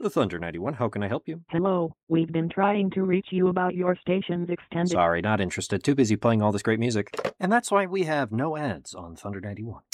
Thunder 91, how can I help you? Hello, we've been trying to reach you about your station's extended. Sorry, not interested. Too busy playing all this great music. And that's why we have no ads on Thunder 91.